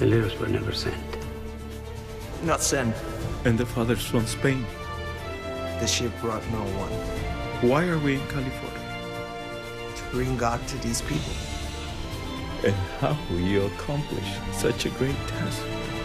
The letters were never sent. Not sent. And the father's from Spain. The ship brought no one. Why are we in California? To bring God to these people. And how will you accomplish such a great task?